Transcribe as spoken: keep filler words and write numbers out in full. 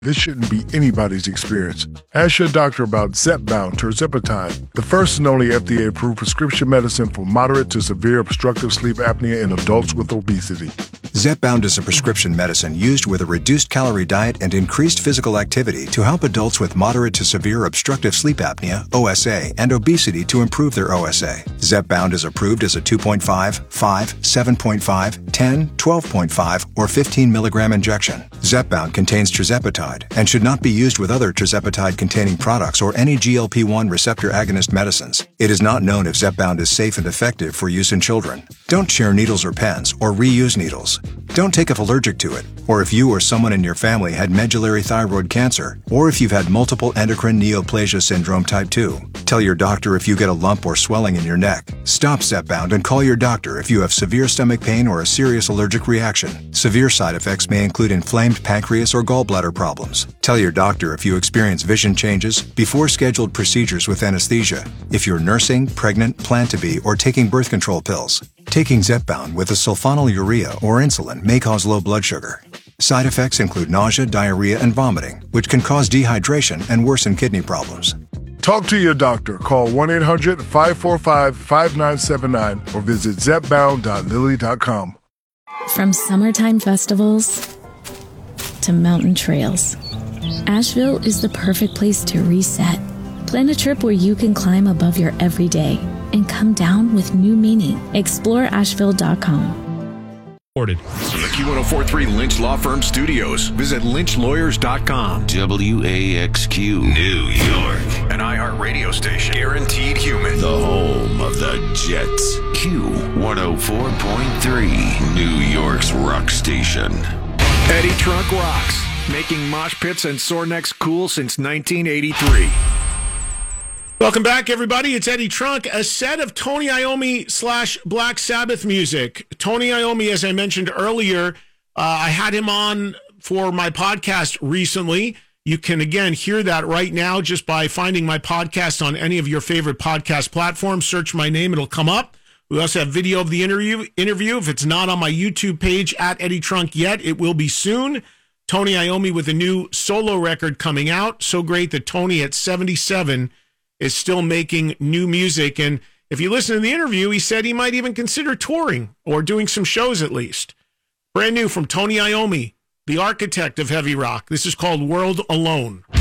This shouldn't be anybody's experience. Ask your doctor about Zepbound tirzepatide, the first and only F D A-approved prescription medicine for moderate to severe obstructive sleep apnea in adults with obesity. Zepbound is a prescription medicine used with a reduced calorie diet and increased physical activity to help adults with moderate to severe obstructive sleep apnea, O S A, and obesity to improve their O S A. Zepbound is approved as a two point five, five, seven point five, ten, twelve point five, or fifteen milligram injection. Zepbound contains tirzepatide and should not be used with other tirzepatide-containing products or any G L P one receptor agonist medicines. It is not known if Zepbound is safe and effective for use in children. Don't share needles or pens or reuse needles. Don't take if allergic to it, or if you or someone in your family had medullary thyroid cancer, or if you've had multiple endocrine neoplasia syndrome type two. Tell your doctor if you get a lump or swelling in your neck. Stop Zepbound and call your doctor if you have severe stomach pain or a serious allergic reaction. Severe side effects may include inflamed pancreas or gallbladder problems. Tell your doctor if you experience vision changes before scheduled procedures with anesthesia, if you're nursing, pregnant, plan to be, or taking birth control pills. Taking Zepbound with a sulfonylurea or insulin may cause low blood sugar. Side effects include nausea, diarrhea, and vomiting, which can cause dehydration and worsen kidney problems. Talk to your doctor. Call one eight hundred, five four five, five nine seven nine or visit zepbound dot lilly dot com. From summertime festivals to mountain trails, Asheville is the perfect place to reset. Plan a trip where you can climb above your everyday and come down with new meaning. explore asheville dot com. From the Q ten forty-three Lynch Law Firm Studios. Visit lynch lawyers dot com. W A X Q, New York. An iHeartRadio station. Guaranteed human. The home of the Jets. Q one oh four point three, New York's rock station. Eddie Trunk rocks. Making mosh pits and sore necks cool since nineteen eighty-three. Welcome back, everybody. It's Eddie Trunk. A set of Tony Iommi slash Black Sabbath music. Tony Iommi, as I mentioned earlier, uh, I had him on for my podcast recently. You can, again, hear that right now just by finding my podcast on any of your favorite podcast platforms. Search my name. It'll come up. We also have video of the interview. Interview. If it's not on my YouTube page, at Eddie Trunk yet, it will be soon. Tony Iommi with a new solo record coming out. So great that Tony at seventy-seven is still making new music. And if you listen to the interview, he said he might even consider touring or doing some shows at least. Brand new from Tony Iommi, the architect of heavy rock. This is called World Alone.